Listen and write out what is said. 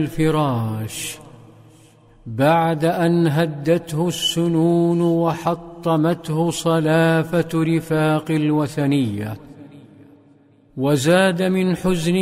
الفراش بعد أن هدته السنون وحطمته صلافة رفاق الوثنية، وزاد من حزنه